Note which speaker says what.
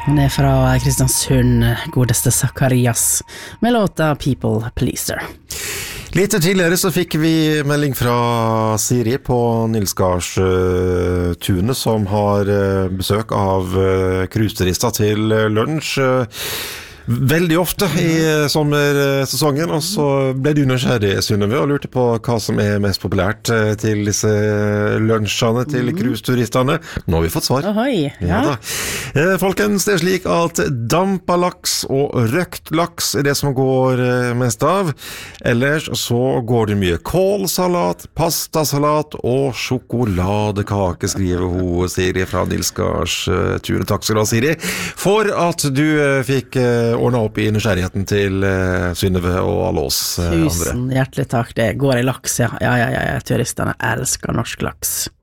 Speaker 1: Hon är från Kristiansund, godeste Zacharias, med låta People Pleaser.
Speaker 2: Litt tidligere så fikk vi melding fra Siri på Nilsgårds tunet, som har besøk av cruiseturister til lunsj veldig ofte I sommersesongen, og så ble du nysgjerrig, Synnøve, og lurte på hva som mest populært til disse lunsjene til cruiseturistene. Nå har vi fått svar.
Speaker 1: Ohoi, ja.
Speaker 2: Folkens, det slik at dampalaks og røkt laks det som går mest av. Ellers så går det mye kålsalat, pastasalat og sjokoladekake, skriver hun Siri fra Nilsgårds tur. Takk skal du ha, Siri, for at du fikk ordna opp I nysgjerrigheten til Synnøve og alle oss andre.
Speaker 1: Tusen hjertelig takk, det går I laks, ja. Ja, turistene elsker norsk laks.